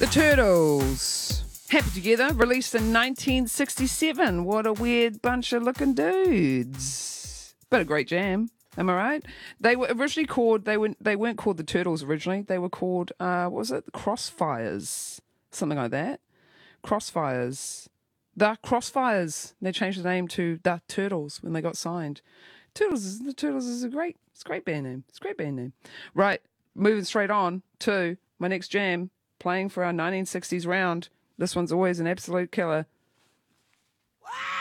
The Turtles. Happy Together, released in 1967. What a weird bunch of looking dudes. But a great jam. Am I right? They were originally called, they weren't called the Turtles originally. They were called, what was it? The Crossfires. Something like that. Crossfires. The Crossfires. They changed the name to The Turtles when they got signed. The Turtles is a great band name. It's a great band name. Right, moving straight on to my next jam, playing for our 1960s round. This one's always an absolute killer. Wow!